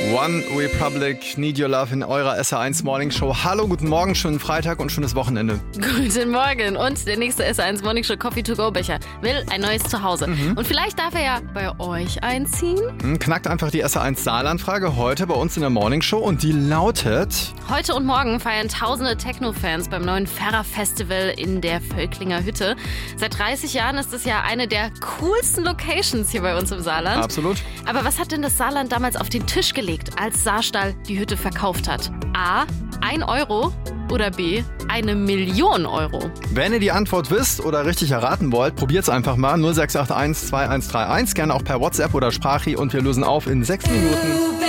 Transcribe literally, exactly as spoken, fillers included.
One Republic, Need Your Love in eurer S R eins Morning Show. Hallo, guten Morgen, schönen Freitag und schönes Wochenende. Guten Morgen. Und der nächste S R eins Morning Show Coffee to go Becher will ein neues Zuhause. Mhm. Und vielleicht darf er ja bei euch einziehen. Knackt einfach die S R eins Saarland-Frage heute bei uns in der Morning Show und die lautet: Heute und morgen feiern tausende Techno-Fans beim neuen Ferrer-Festival in der Völklinger Hütte. Seit dreißig Jahren ist es ja eine der coolsten Locations hier bei uns im Saarland. Absolut. Aber was hat denn das Saarland damals auf den Tisch gelegt, als Saarstahl die Hütte verkauft hat? A, ein Euro oder B, eine Million Euro? Wenn ihr die Antwort wisst oder richtig erraten wollt, probiert's einfach mal. null sechs acht eins zwei eins drei eins, gerne auch per WhatsApp oder Sprachi und wir lösen auf in sechs Minuten.